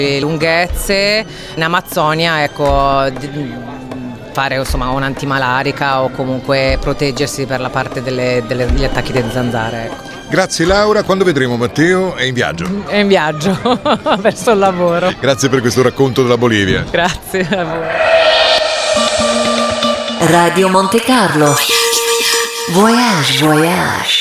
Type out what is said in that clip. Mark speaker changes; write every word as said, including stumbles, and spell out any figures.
Speaker 1: lunghezze. In Amazzonia, ecco, fare insomma un'antimalarica o comunque proteggersi per la parte delle, delle, degli attacchi delle zanzare, ecco.
Speaker 2: Grazie Laura, quando vedremo Matteo? È in viaggio.
Speaker 1: È in viaggio verso il lavoro.
Speaker 2: Grazie per questo racconto della Bolivia.
Speaker 1: Grazie a voi.
Speaker 3: Radio Monte Carlo. Voyage, voyage.